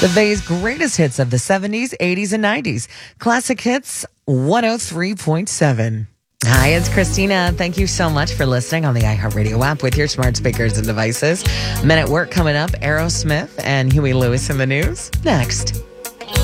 The Bay's greatest hits of the 70s, 80s, and 90s. Classic Hits 103.7. Hi, it's Christina. Thank you so much for listening on the iHeartRadio app with your smart speakers and devices. Men at Work coming up, Aerosmith and Huey Lewis in the news. Next.